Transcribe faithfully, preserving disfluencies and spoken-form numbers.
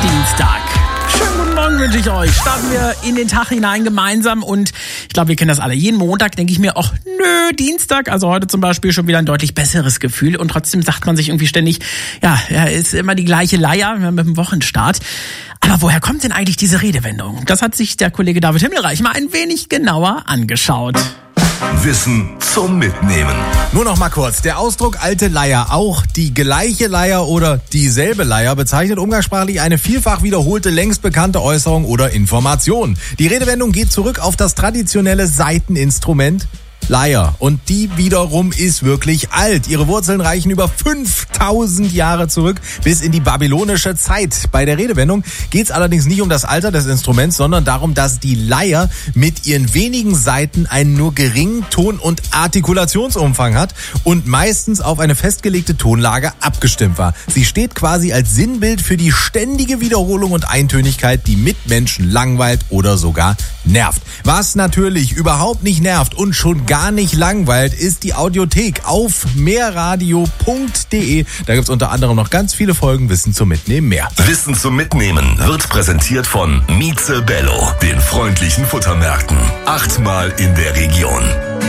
Dienstag. Schönen guten Morgen wünsche ich euch. Starten wir in den Tag hinein gemeinsam und ich glaube, wir kennen das alle. Jeden Montag denke ich mir, ach nö, Dienstag, also heute zum Beispiel schon wieder ein deutlich besseres Gefühl und trotzdem sagt man sich irgendwie ständig, ja, ja, ist immer die gleiche Leier mit dem Wochenstart. Aber woher kommt denn eigentlich diese Redewendung? Das hat sich der Kollege David Himmelreich mal ein wenig genauer angeschaut. Wissen zum Mitnehmen. Nur noch mal kurz. Der Ausdruck alte Leier, auch die gleiche Leier oder dieselbe Leier, bezeichnet umgangssprachlich eine vielfach wiederholte, längst bekannte Äußerung oder Information. Die Redewendung geht zurück auf das traditionelle Saiteninstrument Leier. Und die wiederum ist wirklich alt. Ihre Wurzeln reichen über fünftausend Jahre zurück bis in die babylonische Zeit. Bei der Redewendung geht es allerdings nicht um das Alter des Instruments, sondern darum, dass die Leier mit ihren wenigen Saiten einen nur geringen Ton- und Artikulationsumfang hat und meistens auf eine festgelegte Tonlage abgestimmt war. Sie steht quasi als Sinnbild für die ständige Wiederholung und Eintönigkeit, die Mitmenschen langweilt oder sogar nervt. Was natürlich überhaupt nicht nervt und schon gar nicht langweilt, ist die Audiothek auf mehrradio punkt de. Da gibt's unter anderem noch ganz viele Folgen Wissen zum Mitnehmen mehr. Wissen zum Mitnehmen wird präsentiert von Mieze Bello, den freundlichen Futtermärkten. Achtmal in der Region.